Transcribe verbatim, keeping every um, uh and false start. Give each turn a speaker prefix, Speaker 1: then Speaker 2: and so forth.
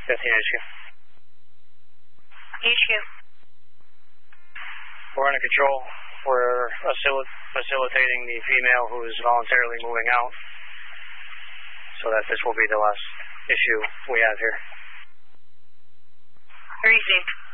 Speaker 1: fifteen H Q.
Speaker 2: H Q.
Speaker 1: We're under control. We're facil- facilitating the female who is voluntarily moving out so that this will be the last issue we have here.
Speaker 2: Received.